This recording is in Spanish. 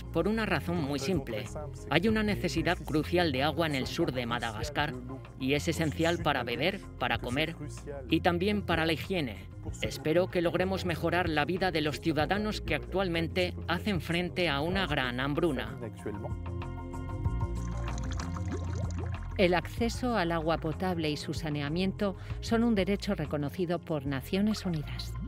por una razón muy simple. Hay una necesidad crucial de agua en el sur de Madagascar y es esencial para beber, para comer y también para la higiene. Espero que logremos mejorar la vida de los ciudadanos que actualmente hacen frente a una gran hambruna. El acceso al agua potable y su saneamiento son un derecho reconocido por Naciones Unidas.